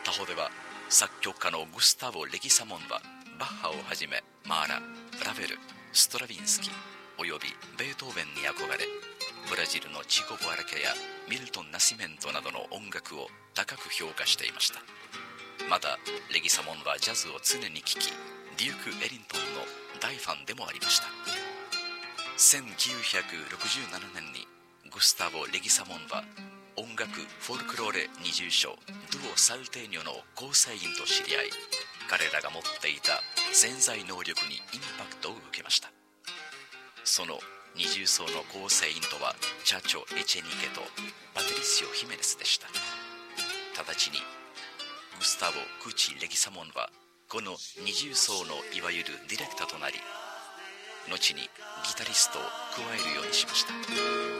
他方では作曲家のグスタボ・レギサモンはバッハをはじめマーラ、ラヴェル、ストラヴィンスキおよびベートーベンに憧れ、ブラジルのチコ・ブアラケやミルトン・ナシメントなどの音楽を高く評価していました。またレギサモンはジャズを常に聴き、デューク・エリントンの大ファンでもありました。1967年にグスタボ・レギサモンは音楽フォルクローレ二重唱ドゥオ・サルテーニョの構成員と知り合い、彼らが持っていた潜在能力にインパクトを受けました。その二重奏の構成員とはチャチョ・エチェニケとパトリシオ・ヒメネスでした。直ちにグスタボ・クチ・レギサモンはこの二重奏のいわゆるディレクターとなり、後にギタリストを加えるようにしました。